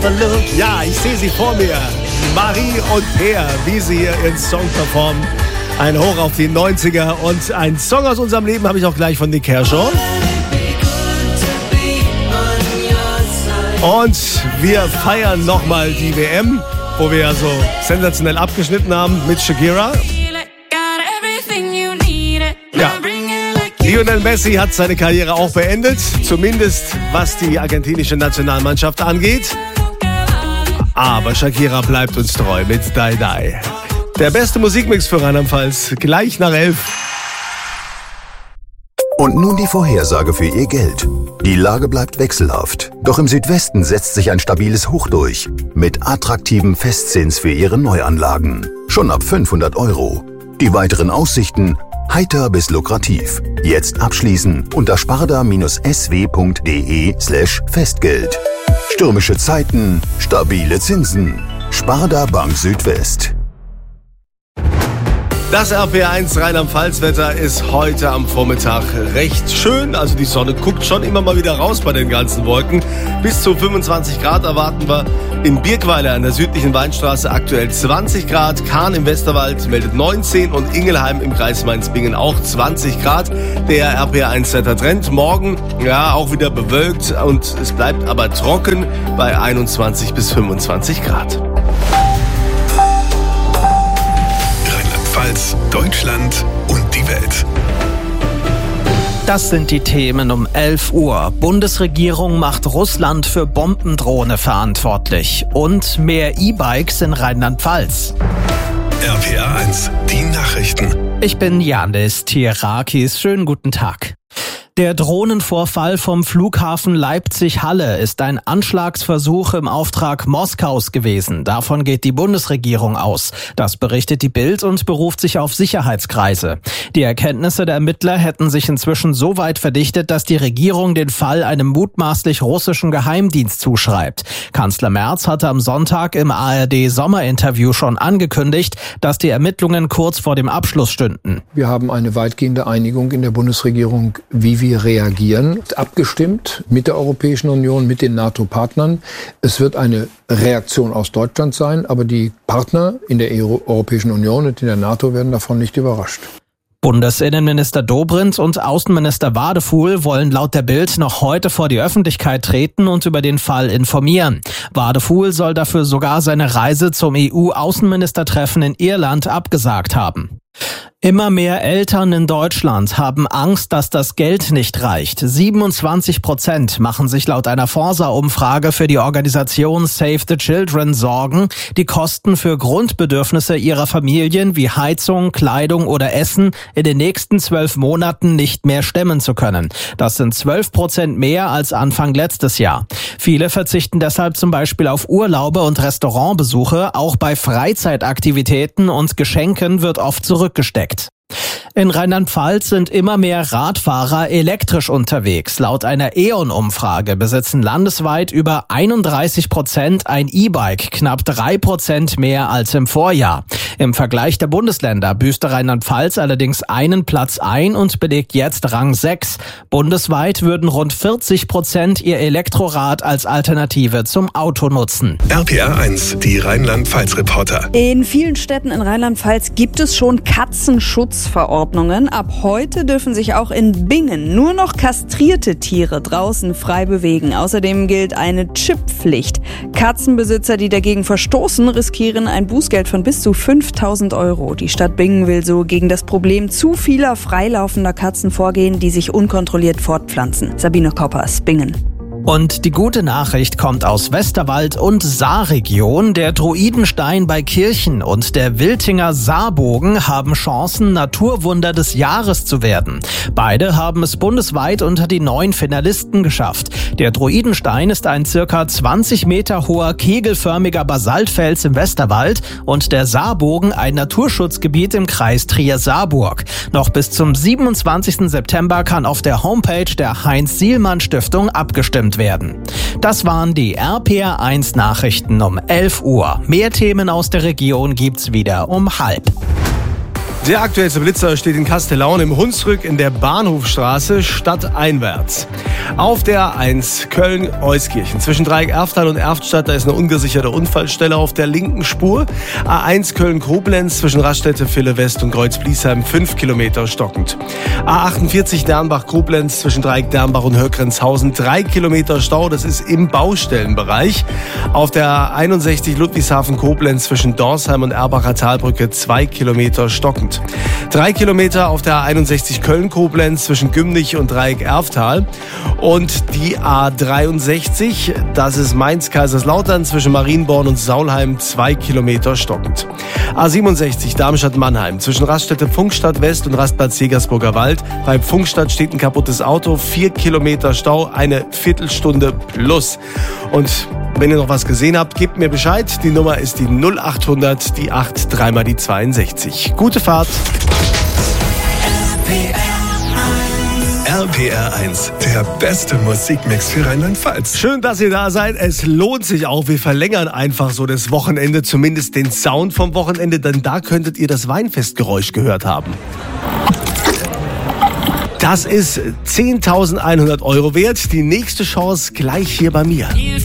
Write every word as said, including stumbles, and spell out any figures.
a look. Ja, ich sehe sie vor mir. Marie und Peer, wie sie hier ihren Song performen. Ein Hoch auf die neunziger und ein Song aus unserem Leben habe ich auch gleich von Nick Kershaw. Und wir feiern nochmal die W M, wo wir ja so sensationell abgeschnitten haben mit Shakira. Ja. Lionel Messi hat seine Karriere auch beendet, zumindest was die argentinische Nationalmannschaft angeht. Aber Shakira bleibt uns treu mit Die Die. Der beste Musikmix für Rheinland-Pfalz, gleich nach elf. Und nun die Vorhersage für Ihr Geld. Die Lage bleibt wechselhaft, doch im Südwesten setzt sich ein stabiles Hoch durch, mit attraktivem Festzins für Ihre Neuanlagen. Schon ab fünfhundert Euro. Die weiteren Aussichten heiter bis lukrativ. Jetzt abschließen unter sparda-sw.de slash Festgeld. Stürmische Zeiten, stabile Zinsen. Sparda Bank Südwest. Das R P R eins Rheinland-Pfalz-Wetter ist heute am Vormittag recht schön. Also die Sonne guckt schon immer mal wieder raus bei den ganzen Wolken. Bis zu fünfundzwanzig Grad erwarten wir. In Birkweiler an der südlichen Weinstraße aktuell zwanzig Grad. Kahn im Westerwald meldet neunzehn und Ingelheim im Kreis Mainz-Bingen auch zwanzig Grad. Der R P R eins Wettertrend. Morgen ja auch wieder bewölkt und es bleibt aber trocken bei einundzwanzig bis fünfundzwanzig Grad. Deutschland und die Welt. Das sind die Themen um elf Uhr. Bundesregierung macht Russland für Bombendrohne verantwortlich. Und mehr E-Bikes in Rheinland-Pfalz. R P R eins, die Nachrichten. Ich bin Janis Tierakis. Schönen guten Tag. Der Drohnenvorfall vom Flughafen Leipzig-Halle ist ein Anschlagsversuch im Auftrag Moskaus gewesen. Davon geht die Bundesregierung aus. Das berichtet die Bild und beruft sich auf Sicherheitskreise. Die Erkenntnisse der Ermittler hätten sich inzwischen so weit verdichtet, dass die Regierung den Fall einem mutmaßlich russischen Geheimdienst zuschreibt. Kanzler Merz hatte am Sonntag im A R D-Sommerinterview schon angekündigt, dass die Ermittlungen kurz vor dem Abschluss stünden. Wir haben eine weitgehende Einigung in der Bundesregierung, wie wir Wir reagieren, abgestimmt mit der Europäischen Union, mit den NATO-Partnern. Es wird eine Reaktion aus Deutschland sein, aber die Partner in der Europäischen Union und in der NATO werden davon nicht überrascht. Bundesinnenminister Dobrindt und Außenminister Wadefuhl wollen laut der Bild noch heute vor die Öffentlichkeit treten und über den Fall informieren. Wadefuhl soll dafür sogar seine Reise zum E U-Außenministertreffen in Irland abgesagt haben. Immer mehr Eltern in Deutschland haben Angst, dass das Geld nicht reicht. siebenundzwanzig Prozent machen sich laut einer Forsa-Umfrage für die Organisation Save the Children Sorgen, die Kosten für Grundbedürfnisse ihrer Familien wie Heizung, Kleidung oder Essen in den nächsten zwölf Monaten nicht mehr stemmen zu können. Das sind zwölf Prozent mehr als Anfang letztes Jahr. Viele verzichten deshalb zum Beispiel auf Urlaube und Restaurantbesuche. Auch bei Freizeitaktivitäten und Geschenken wird oft zurückgesteckt. In Rheinland-Pfalz sind immer mehr Radfahrer elektrisch unterwegs. Laut einer E O N-Umfrage besitzen landesweit über einunddreißig Prozent ein E-Bike, knapp drei Prozent mehr als im Vorjahr. Im Vergleich der Bundesländer büßte Rheinland-Pfalz allerdings einen Platz ein und belegt jetzt Rang sechs. Bundesweit würden rund vierzig Prozent ihr Elektrorad als Alternative zum Auto nutzen. R P R eins, die Rheinland-Pfalz-Reporter. In vielen Städten in Rheinland-Pfalz gibt es schon Katzenschutzverordnungen. Ab heute dürfen sich auch in Bingen nur noch kastrierte Tiere draußen frei bewegen. Außerdem gilt eine Chipppflicht. Katzenbesitzer, die dagegen verstoßen, riskieren ein Bußgeld von bis zu fünftausend Euro. Die Stadt Bingen will so gegen das Problem zu vieler freilaufender Katzen vorgehen, die sich unkontrolliert fortpflanzen. Sabine Koppers, Bingen. Und die gute Nachricht kommt aus Westerwald und Saarregion. Der Druidenstein bei Kirchen und der Wiltinger Saarbogen haben Chancen, Naturwunder des Jahres zu werden. Beide haben es bundesweit unter die neun Finalisten geschafft. Der Druidenstein ist ein circa zwanzig Meter hoher kegelförmiger Basaltfels im Westerwald und der Saarbogen ein Naturschutzgebiet im Kreis Trier-Saarburg. Noch bis zum siebenundzwanzigsten September kann auf der Homepage der Heinz-Sielmann-Stiftung abgestimmt werden. Das waren die R P R eins Nachrichten um elf Uhr. Mehr Themen aus der Region gibt's wieder um halb. Der aktuellste Blitzer steht in Castellaun im Hunsrück in der Bahnhofstraße stadteinwärts. Auf der A eins Köln-Euskirchen zwischen Dreieck-Erftal und Erftstadt, da ist eine ungesicherte Unfallstelle auf der linken Spur. A eins Köln-Koblenz zwischen Raststätte Ville-West und Kreuz-Bliesheim fünf Kilometer stockend. A achtundvierzig Dernbach-Koblenz zwischen Dreieck-Dernbach und Höckrenzhausen drei Kilometer Stau, das ist im Baustellenbereich. Auf der A einundsechzig Ludwigshafen-Koblenz zwischen Dorsheim und Erbacher Talbrücke zwei Kilometer stockend. Drei Kilometer auf der A einundsechzig Köln-Koblenz zwischen Gümnich und Dreieck-Erftal. Und die A dreiundsechzig, das ist Mainz-Kaiserslautern zwischen Marienborn und Saulheim, zwei Kilometer stockend. A siebenundsechzig Darmstadt-Mannheim zwischen Raststätte Pfunkstadt West und Rastplatz Jägersburger Wald. Bei Pfunkstadt steht ein kaputtes Auto, vier Kilometer Stau, eine Viertelstunde plus. Und wenn ihr noch was gesehen habt, gebt mir Bescheid. Die Nummer ist die null achthundert, die acht, dreimal die zweiundsechzig. Gute Fahrt. R P R eins, der beste Musikmix für Rheinland-Pfalz. Schön, dass ihr da seid. Es lohnt sich auch. Wir verlängern einfach so das Wochenende, zumindest den Sound vom Wochenende, denn da könntet ihr das Weinfestgeräusch gehört haben. Das ist zehntausendeinhundert Euro wert. Die nächste Chance gleich hier bei mir.